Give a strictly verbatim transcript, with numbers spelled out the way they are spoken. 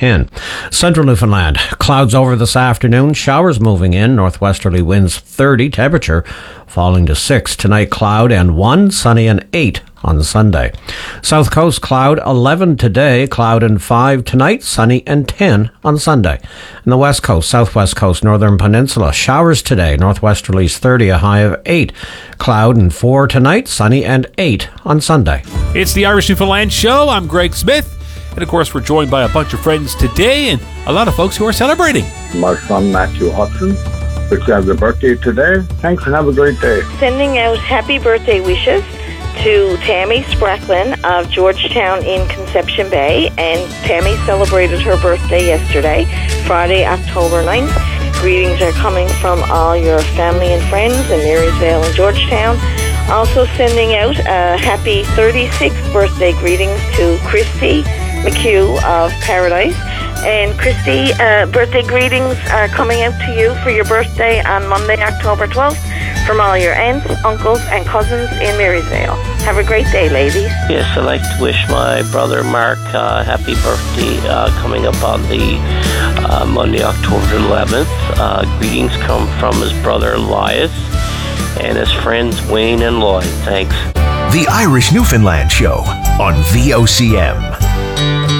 ten. Central Newfoundland, clouds over this afternoon, showers moving in, northwesterly winds thirty, temperature falling to six. Tonight, cloud and one, sunny and eight on Sunday. South Coast, cloud eleven today, cloud and five tonight, sunny and ten on Sunday. And the West Coast, Southwest Coast, Northern Peninsula, showers today, northwesterlies thirty, a high of eight, cloud and four tonight, sunny and eight on Sunday. It's the Irish Newfoundland Show. I'm Greg Smith. And of course, we're joined by a bunch of friends today and a lot of folks who are celebrating. My son Matthew Hudson, which has a birthday today. Thanks and have a great day. Sending out happy birthday wishes to Tammy Spracklin of Georgetown in Conception Bay. And Tammy celebrated her birthday yesterday, Friday, October ninth. Greetings are coming from all your family and friends in Marysvale and Georgetown. Also sending out a happy thirty-sixth birthday greetings to Christy McHugh of Paradise. And Christy, uh, birthday greetings are coming out to you for your birthday on Monday, October twelfth, from all your aunts, uncles and cousins in Marysvale. Have a great day, ladies. Yes, I'd like to wish my brother Mark uh, happy birthday uh, coming up on the uh, Monday, October eleventh. Uh, greetings come from his brother Elias and his friends Wayne and Lloyd. Thanks. The Irish Newfoundland Show on V O C M.